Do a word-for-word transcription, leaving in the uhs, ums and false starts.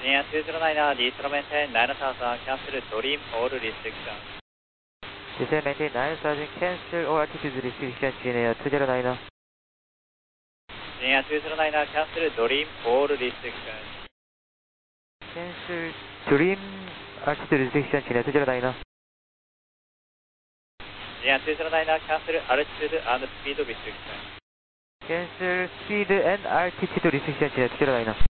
Linear two zero nine, diesel maintain nine thousand, cancel Dream all restriction. Descend maintain nine thousand, cancel all altitude restriction, Linear two zero nine. Linear two zero nine, cancel Dream all restriction. Cancel Dream altitude restriction, Linear two zero nine. Linear two zero nine, cancel altitude and speed restriction. Cancel speed and altitude restriction, Linear two zero nine.